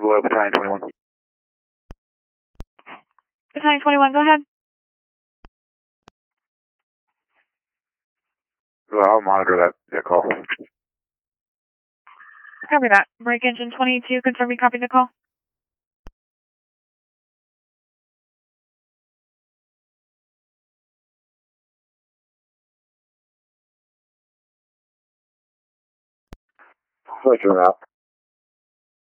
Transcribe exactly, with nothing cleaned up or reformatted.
below Battalion twenty-one. Battalion twenty-one, go ahead. Well, I'll monitor that, that call. Copy that. Break engine twenty-two, confirm you copied the call. Switch them out.